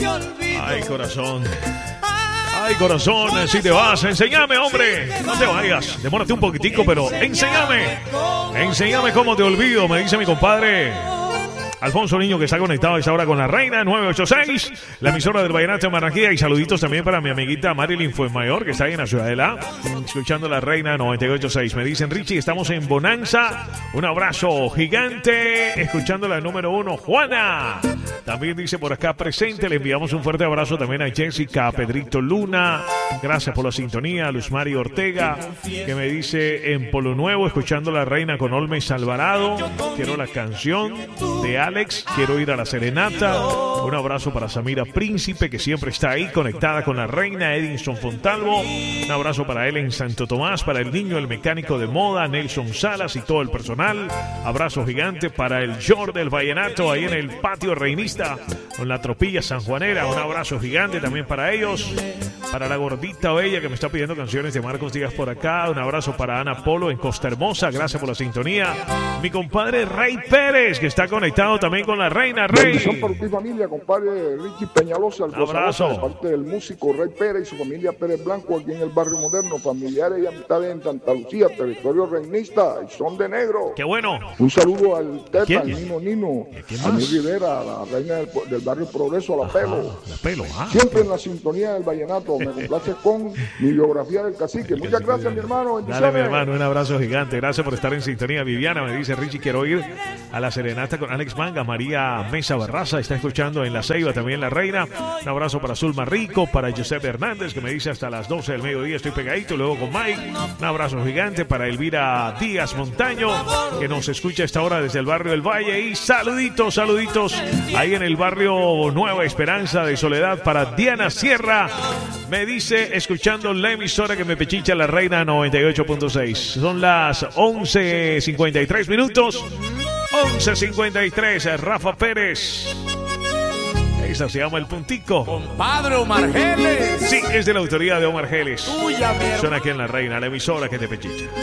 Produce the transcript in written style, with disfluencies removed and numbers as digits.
Ay, corazón. Ay, corazón, si te vas, enséñame, hombre. No te vayas, demórate un poquitico, pero enséñame. Enséñame cómo te olvido, me dice mi compadre Alfonso Niño, que está conectado a esta hora con la Reina 986, la emisora del Vallenato de Barranquilla. Y saluditos también para mi amiguita Marilyn Fuenmayor, que está ahí en la Ciudadela, escuchando la Reina 986. Me dicen, Richie, estamos en Bonanza. Un abrazo gigante, escuchando la número 1, Juana. También dice por acá presente, le enviamos un fuerte abrazo también a Jessica, a Pedrito Luna. Gracias por la sintonía. A Luz Mari Ortega, que me dice en Polo Nuevo, escuchando la Reina con Olmes Alvarado. Quiero la canción de Alex, quiero ir a la serenata. Un abrazo para Samira Príncipe, que siempre está ahí conectada con la Reina. Edinson Fontalvo, un abrazo para él en Santo Tomás, para el niño, el mecánico de moda, Nelson Salas y todo el personal. Abrazo gigante para el George del Vallenato, ahí en el patio reinista, con la tropilla sanjuanera. Un abrazo gigante también para ellos. Para la gordita bella que me está pidiendo canciones de Marcos Díaz por acá. Un abrazo para Ana Polo en Costa Hermosa. Gracias por la sintonía. Mi compadre Rey Pérez, que está conectado también con la Reina. Rey. Bendición para ti, familia, compadre Richie Peñalosa. El abrazo. De parte del músico Rey Pérez y su familia Pérez Blanco aquí en el barrio moderno. Familiares y amistades en Santa Lucía, territorio reinista. Y son de negro. Qué bueno. Un saludo al Teta, ¿Quién? al Nino, ¿Quién a a más? mi Rivera, a la reina del barrio Progreso, a la Pelo. La Pelo, Siempre en la sintonía del vallenato. Me complace con mi biografía del cacique. Muchas gracias, mi hermano. Bendiciones. Dale, mi hermano, un abrazo gigante. Gracias por estar en sintonía. Viviana me dice, Richie, quiero ir a la serenata con Alex Manga. María Mesa Barraza está escuchando en La Ceiba, también la Reina. Un abrazo para Zulma Rico, para Josep Hernández, que me dice hasta las 12 del mediodía estoy pegadito. Luego con Mike. Un abrazo gigante para Elvira Díaz Montaño, que nos escucha a esta hora desde el barrio del Valle. Y saluditos ahí en el barrio Nueva Esperanza de Soledad para Diana Sierra. Me dice, escuchando la emisora que me pechicha la Reina 98.6. Son las 11:53 minutos. 11:53. Rafa Pérez. Esa se llama El Puntico. Compadre Omar Geles. Sí, es de la autoría de Omar Geles. Tuya, mi hermano. Suena aquí en la Reina, la emisora que te pechicha.